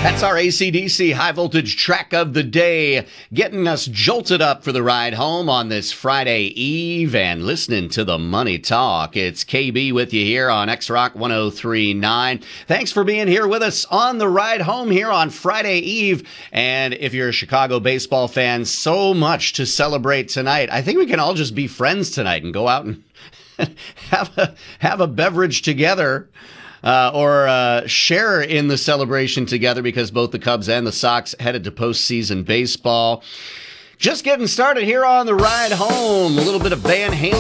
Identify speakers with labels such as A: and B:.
A: That's our AC/DC high voltage track of the day, getting us jolted up for the ride home on this Friday Eve and listening to the Money Talk. It's KB with you here on X-Rock 103.9. Thanks for being here with us on the ride home here on Friday Eve. And if you're a Chicago baseball fan, so much to celebrate tonight. I think we can all just be friends tonight and go out and have a beverage together. Or share in the celebration together because both the Cubs and the Sox headed to postseason baseball. Just getting started here on the ride home. A little bit of Van Halen.